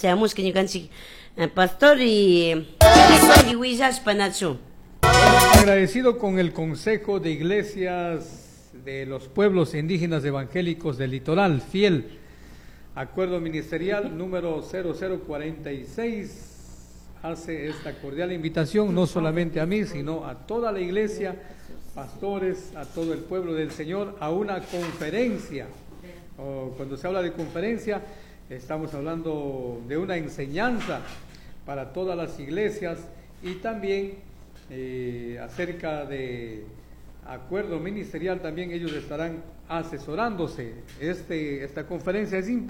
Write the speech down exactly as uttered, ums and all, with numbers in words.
chamus que ñukanchik pastor y y willashpa nachu. Agradecido con el Consejo de Iglesias de los Pueblos Indígenas Evangélicos del Litoral, fiel, acuerdo ministerial número cero cero cuarenta y seis, hace esta cordial invitación no solamente a mí, sino a toda la iglesia, pastores, a todo el pueblo del Señor, a una conferencia. O cuando se habla de conferencia, estamos hablando de una enseñanza para todas las iglesias y también eh, acerca de acuerdo ministerial, también ellos estarán asesorándose. Este, esta conferencia es importante.